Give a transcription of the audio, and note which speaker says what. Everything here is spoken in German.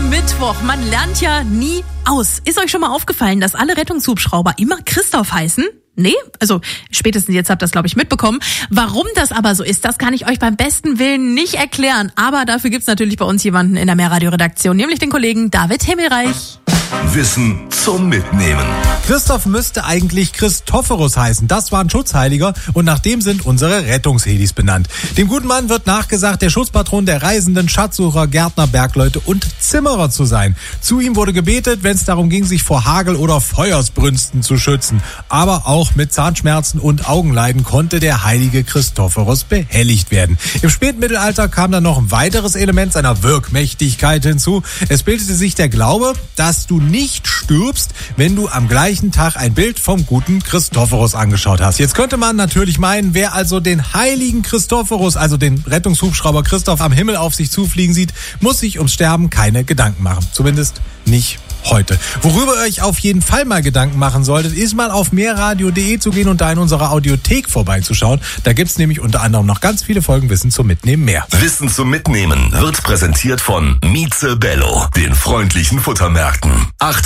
Speaker 1: Mittwoch. Man lernt ja nie aus. Ist euch schon mal aufgefallen, dass alle Rettungshubschrauber immer Christoph heißen? Nee, also spätestens jetzt habt ihr das, glaube ich, mitbekommen. Warum das aber so ist, das kann ich euch beim besten Willen nicht erklären. Aber dafür gibt's natürlich bei uns jemanden in der Mehrradio-Redaktion, nämlich den Kollegen David Himmelreich.
Speaker 2: Wissen zum Mitnehmen.
Speaker 3: Christoph müsste eigentlich Christophorus heißen. Das war ein Schutzheiliger und nach dem sind unsere Rettungshelis benannt. Dem guten Mann wird nachgesagt, der Schutzpatron der Reisenden, Schatzsucher, Gärtner, Bergleute und Zimmerer zu sein. Zu ihm wurde gebetet, wenn es darum ging, sich vor Hagel oder Feuersbrünsten zu schützen. Aber auch mit Zahnschmerzen und Augenleiden konnte der heilige Christophorus behelligt werden. Im Spätmittelalter kam dann noch ein weiteres Element seiner Wirkmächtigkeit hinzu. Es bildete sich der Glaube, dass du nicht stirbst, wenn du am gleichen Tag ein Bild vom guten Christophorus angeschaut hast. Jetzt könnte man natürlich meinen, wer also den heiligen Christophorus, also den Rettungshubschrauber Christoph am Himmel auf sich zufliegen sieht, muss sich ums Sterben keine Gedanken machen. Zumindest nicht heute. Worüber ihr euch auf jeden Fall mal Gedanken machen solltet, ist mal auf mehrradio.de zu gehen und da in unserer Audiothek vorbeizuschauen. Da gibt's nämlich unter anderem noch ganz viele Folgen Wissen zum Mitnehmen mehr.
Speaker 2: Wissen zum Mitnehmen wird präsentiert von Mieze Bello, den freundlichen Futtermärkten. 8